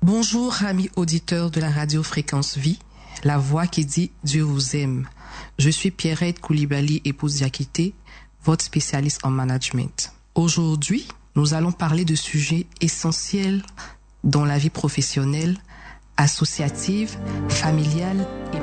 Bonjour amis auditeurs de la radio Fréquence Vie, la voix qui dit Dieu vous aime. Je suis Pierrette Koulibaly, épouse Diakité, votre spécialiste en management. Aujourd'hui, nous allons parler de sujets essentiels dans la vie professionnelle, associative, familiale et